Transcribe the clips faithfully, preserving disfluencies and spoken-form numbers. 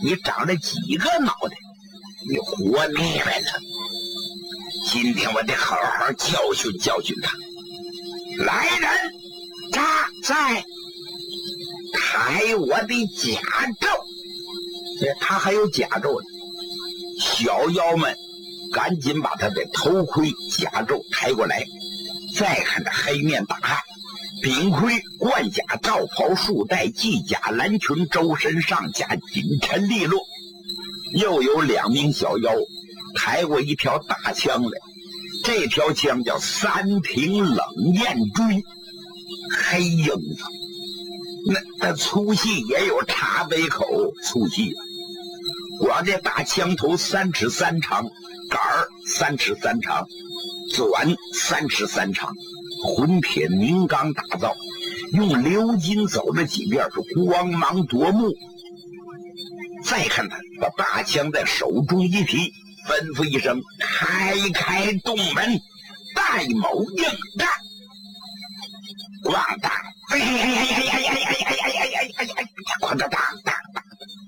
你长了几个脑袋？你活腻歪了！今天我得好好教训教训他。来人，他在抬我的甲胄。他还有甲胄呢。小妖们赶紧把他的头盔、甲胄抬过来。再看这黑面大汉，柄盔、冠甲、罩袍、束带、系甲、蓝裙，周身上下紧沉利落。又有两名小妖抬过一条大枪来，这条枪叫三平冷焰锥，黑影子。那那粗细也有茶杯口粗细啊！光这大枪头三尺三长，杆儿三尺三长，钻三尺三长，混铁明钢打造，用鎏金走了几遍是光芒夺目。再看他把大枪在手中一提，吩咐一声：“开开洞门，戴某应战。”咣当，哎呀呀呀呀呀呀呀呀呀呀呀呀呀！哐当当当当，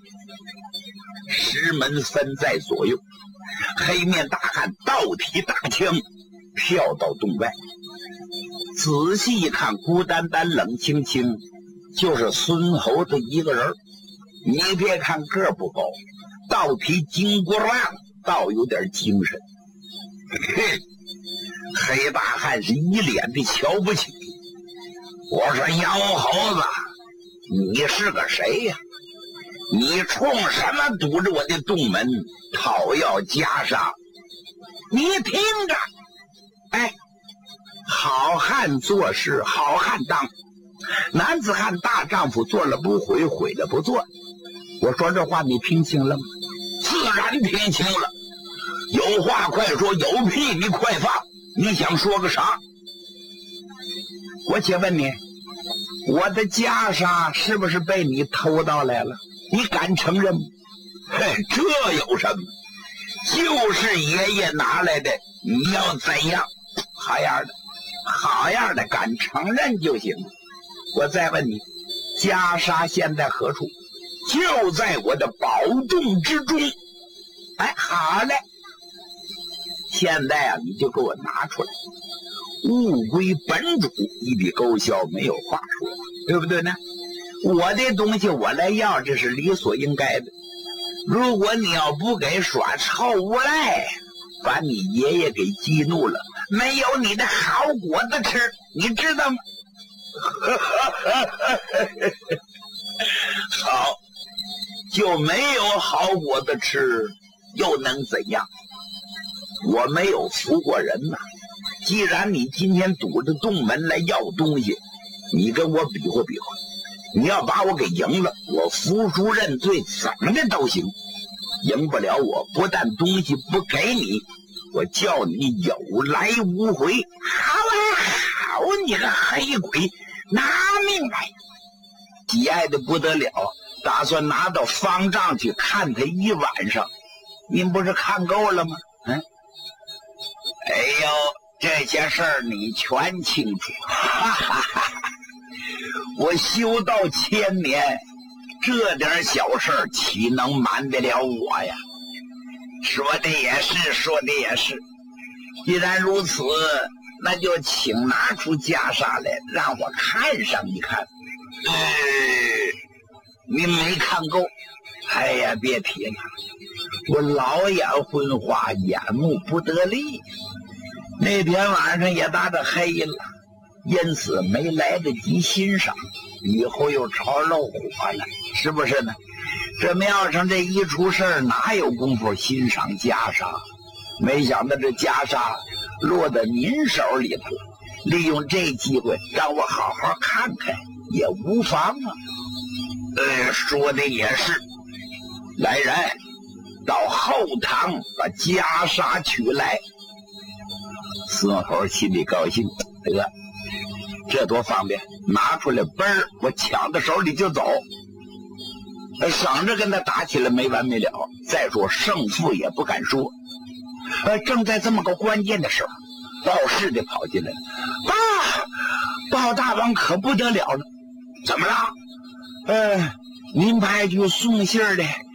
石门分在左右。黑面大汉倒提大枪，跳到洞外。仔细一看，孤单单、冷清清，就是孙猴子一个人。你别看个儿不高，倒提金箍棒，倒有点精神。嘿，黑大汉是一脸的瞧不起。我说妖猴子，你是个谁呀？你冲什么堵着我的洞门，讨要袈裟？你听着，哎，好汉做事好汉当，男子汉大丈夫，做了不悔，悔了不做。我说这话你听清了吗？自然听清了。有话快说，有屁你快放。你想说个啥？我且问你，我的袈裟是不是被你偷到来了？你敢承认吗？嘿，这有什么？就是爷爷拿来的，你要怎样？好样的，好样的，敢承认就行。我再问你，袈裟现在何处？就在我的宝洞之中。哎，好嘞，现在啊，你就给我拿出来。物归本主，一笔勾销，没有话说，对不对呢？我的东西我来要，这是理所应该的。如果你要不给，耍臭无赖，把你爷爷给激怒了，没有你的好果子吃，你知道吗？好，就没有好果子吃，又能怎样？我没有服过人呐。既然你今天堵着洞门来要东西，你跟我比划比划。你要把我给赢了，我服输认罪，怎么的都行。赢不了我，不但东西不给你，我叫你有来无回。好啊，好，你个黑鬼，拿命来！喜爱的不得了，打算拿到方丈去看他一晚上。您不是看够了吗？嗯，哎呦，这些事儿你全清楚。哈哈哈！我修道千年，这点小事岂能瞒得了我呀？说的也是，说的也是。既然如此，那就请拿出袈裟来，让我看上一看。呃，您没看够？哎呀，别提了，我老眼昏花，眼目不得力。那天晚上也大得黑了，因此没来得及欣赏，以后又着漏火了，是不是呢？这庙上这一出事儿，哪有功夫欣赏袈裟？没想到这袈裟落到您手里头了，利用这机会让我好好看看也无妨啊。呃，说的也是。来人，到后堂把袈裟取来。孙猴心里高兴，得，这多方便，拿出来嘣儿，我抢到手里就走，省着跟他打起来没完没了。再说胜负也不敢说。呃，正在这么个关键的时候，报事的跑进来了。报，报大王可不得了了。怎么了？呃，您派去送信的